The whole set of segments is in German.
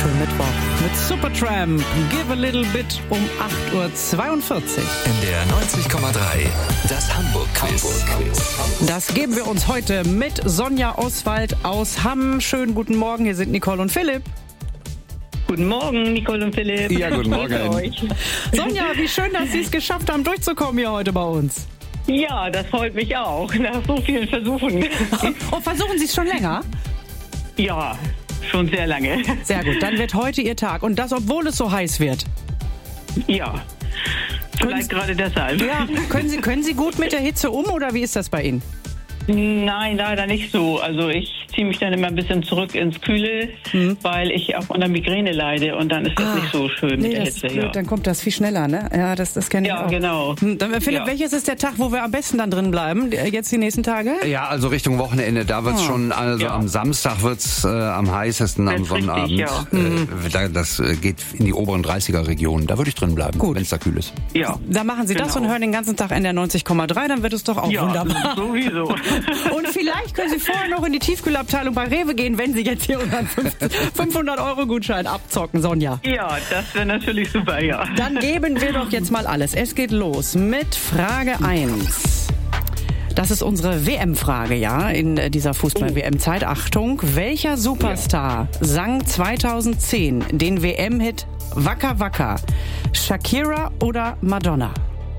schönen Mittwoch mit Supertramp. Give a little bit um 8.42 Uhr. NDR 90,3, das Hamburg-Quiz. Das geben wir uns heute mit Sonja Oswald aus Hamm. Schönen guten Morgen, hier sind Nicole und Philipp. Guten Morgen, Nicole und Philipp. Ja, guten Morgen. Sonja, wie schön, dass Sie es geschafft haben, durchzukommen hier heute bei uns. Ja, das freut mich auch, nach so vielen Versuchen. Und versuchen Sie es schon länger? Ja, schon sehr lange. Sehr gut, dann wird heute Ihr Tag. Und das, obwohl es so heiß wird. Ja, vielleicht gerade deshalb. Ja, können Sie gut mit der Hitze um oder wie ist das bei Ihnen? Nein, leider nicht so. Also ich ziehe mich dann immer ein bisschen zurück ins Kühle, weil ich auch unter Migräne leide und dann ist das nicht so schön mit der Hitze. Ja. Dann kommt das viel schneller, ne? Ja, das kenne ich auch. Ja, genau. Dann, Philipp, welches ist der Tag, wo wir am besten dann drin bleiben? Jetzt die nächsten Tage? Ja, also Richtung Wochenende, da wird's schon, also am Samstag wird's am heißesten, am Sonnabend. Richtig, das geht in die oberen 30er-Regionen. Da würde ich drin bleiben, wenn es da kühl ist. Ja. Dann machen Sie das und hören den ganzen Tag NDR 90,3, dann wird es doch auch wunderbar. Sowieso. Und vielleicht können Sie vorher noch in die Tiefkühlabteilung bei Rewe gehen, wenn Sie jetzt hier unseren 500-Euro-Gutschein abzocken, Sonja. Ja, das wäre natürlich super, ja. Dann geben wir doch jetzt mal alles. Es geht los mit Frage 1. Das ist unsere WM-Frage, ja, in dieser Fußball-WM-Zeit. Achtung, welcher Superstar sang 2010 den WM-Hit Waka Waka? Shakira oder Madonna?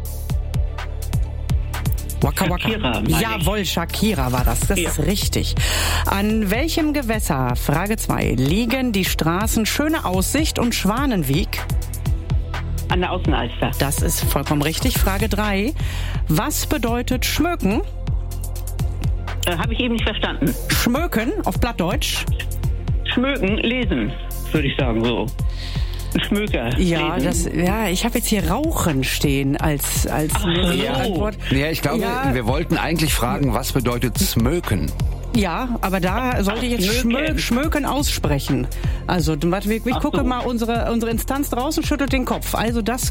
Waka Waka. Shakira, Jawohl, Shakira war das. Das ist richtig. An welchem Gewässer, Frage 2, liegen die Straßen Schöne Aussicht und Schwanenwiek? An der Außenalster. Das ist vollkommen richtig. Frage 3. Was bedeutet schmöken? Habe ich eben nicht verstanden. Schmöken auf Plattdeutsch? Schmöken, lesen, würde ich sagen, so. Schmöker. Ja, lesen. ich habe jetzt hier Rauchen stehen als Antwort. Ja, ich glaube, wir wollten eigentlich fragen, was bedeutet smöken? Ja, aber da sollte ich jetzt schmöken aussprechen. Also, warte, ich gucke mal, unsere Instanz draußen schüttelt den Kopf. Also, das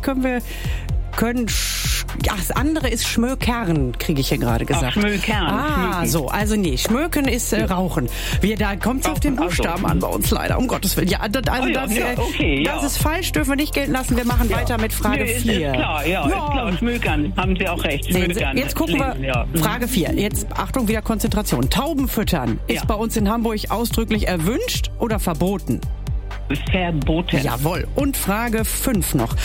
das andere ist Schmökern, kriege ich hier gerade gesagt. Schmökern. So, also nee, Schmöken ist Rauchen. Da kommt es auf den Buchstaben an bei uns leider, um Gottes Willen. Ja, das ist falsch, dürfen wir nicht gelten lassen. Wir machen weiter mit Frage 4. Ist klar, ist klar. Schmökern, haben Sie auch recht. Schmökern. Jetzt gucken wir, Frage 4. Jetzt, Achtung, wieder Konzentration. Tauben füttern ist bei uns in Hamburg ausdrücklich erwünscht oder verboten? Verboten. Jawohl. Und Frage 5 noch.